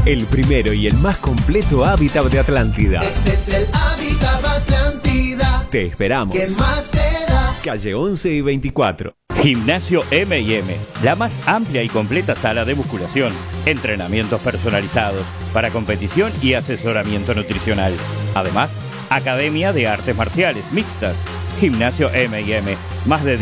el primero y el más completo hábitat de Atlántida. Este es el hábitat Atlántida. Te esperamos. ¿Qué más será? Calle 11 y 24. Gimnasio M&M, la más amplia y completa sala de musculación, entrenamientos personalizados para competición y asesoramiento nutricional. Además, Academia de Artes Marciales Mixtas. Gimnasio M&M, más de